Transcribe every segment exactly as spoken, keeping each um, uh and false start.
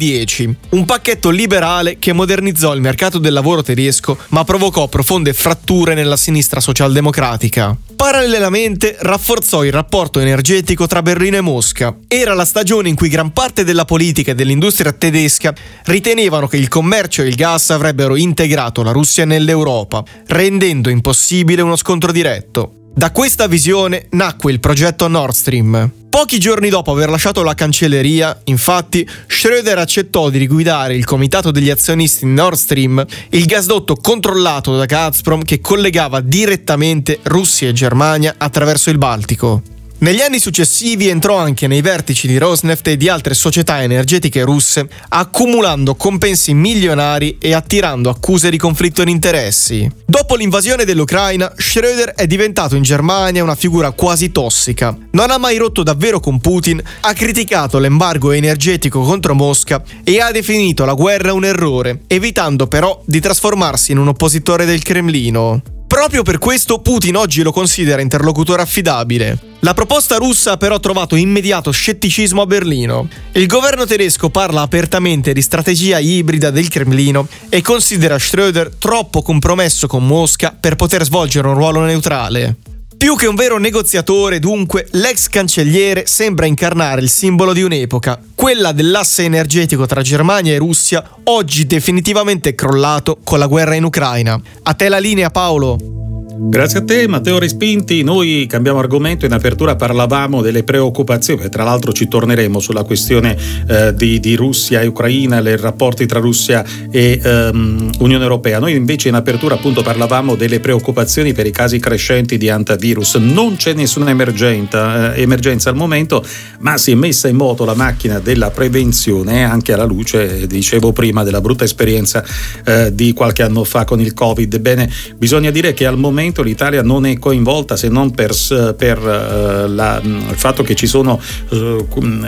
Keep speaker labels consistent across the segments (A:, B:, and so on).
A: duemiladieci. Un pacchetto liberale che modernizzò il mercato del lavoro tedesco, ma provocò profonde fratture nella sinistra socialdemocratica. Parallelamente rafforzò il rapporto energetico tra Berlino e Mosca. Era la stagione in cui gran parte della politica e dell'industria tedesca ritenevano che il commercio e il gas avrebbero integrato la Russia nell'Europa, rendendo impossibile uno scontro diretto. Da questa visione nacque il progetto Nord Stream. Pochi giorni dopo aver lasciato la cancelleria, infatti, Schröder accettò di riguidare il comitato degli azionisti Nord Stream, il gasdotto controllato da Gazprom che collegava direttamente Russia e Germania attraverso il Baltico. Negli anni successivi entrò anche nei vertici di Rosneft e di altre società energetiche russe, accumulando compensi milionari e attirando accuse di conflitto di interessi. Dopo l'invasione dell'Ucraina, Schröder è diventato in Germania una figura quasi tossica. Non ha mai rotto davvero con Putin, ha criticato l'embargo energetico contro Mosca e ha definito la guerra un errore, evitando però di trasformarsi in un oppositore del Cremlino. Proprio per questo Putin oggi lo considera interlocutore affidabile. La proposta russa ha però trovato immediato scetticismo a Berlino. Il governo tedesco parla apertamente di strategia ibrida del Cremlino e considera Schröder troppo compromesso con Mosca per poter svolgere un ruolo neutrale. Più che un vero negoziatore, dunque, l'ex cancelliere sembra incarnare il simbolo di un'epoca, quella dell'asse energetico tra Germania e Russia, oggi definitivamente crollato con la guerra in Ucraina. A te la linea, Paolo.
B: Grazie a te, Matteo Respinti. Noi cambiamo argomento. In apertura parlavamo delle preoccupazioni, tra l'altro ci torneremo sulla questione eh, di, di Russia e Ucraina, i rapporti tra Russia e um, Unione Europea. Noi invece in apertura appunto parlavamo delle preoccupazioni per i casi crescenti di antivirus. Non c'è nessuna emergenza, eh, emergenza al momento, ma si è messa in moto la macchina della prevenzione anche alla luce, dicevo prima, della brutta esperienza eh, di qualche anno fa con il Covid. Ebbene, bisogna dire che al momento l'Italia non è coinvolta, se non per, per uh, la, il fatto che ci sono uh,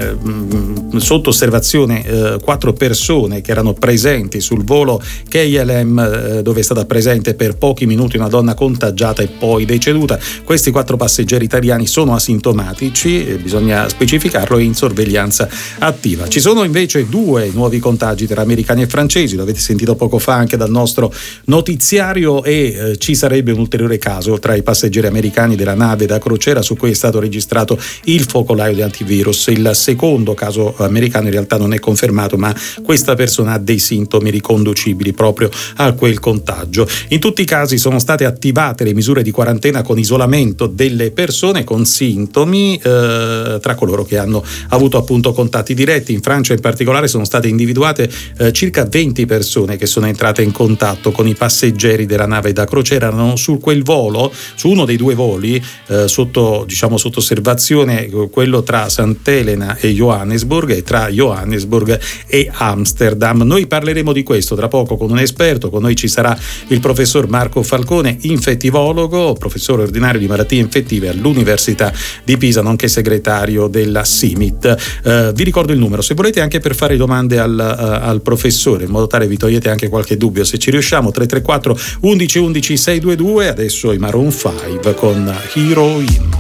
B: sotto osservazione uh, quattro persone che erano presenti sul volo K L M uh, dove è stata presente per pochi minuti una donna contagiata e poi deceduta. Questi quattro passeggeri italiani sono asintomatici, eh, bisogna specificarlo, e in sorveglianza attiva. Ci sono invece due nuovi contagi tra americani e francesi, lo avete sentito poco fa anche dal nostro notiziario, e eh, ci sarebbe un ulteriore caso tra i passeggeri americani della nave da crociera su cui è stato registrato il focolaio di antivirus. Il secondo caso americano in realtà non è confermato, ma questa persona ha dei sintomi riconducibili proprio a quel contagio. In tutti i casi sono state attivate le misure di quarantena con isolamento delle persone con sintomi eh, tra coloro che hanno avuto appunto contatti diretti. In Francia in particolare sono state individuate eh, circa venti persone che sono entrate in contatto con i passeggeri della nave da crociera. Erano su quel volo, su uno dei due voli eh, sotto diciamo sotto osservazione, quello tra Sant'Elena e Johannesburg e tra Johannesburg e Amsterdam. Noi parleremo di questo tra poco con un esperto. Con noi ci sarà il professor Marco Falcone, infettivologo, professore ordinario di malattie infettive all'Università di Pisa, nonché segretario della S I M I T. Eh, vi ricordo il numero se volete, anche per fare domande al, uh, al professore, in modo tale vi togliete anche qualche dubbio, se ci riusciamo. Tre tre quattro undici undici sei due due. Adesso i Maroon cinque con Hero In.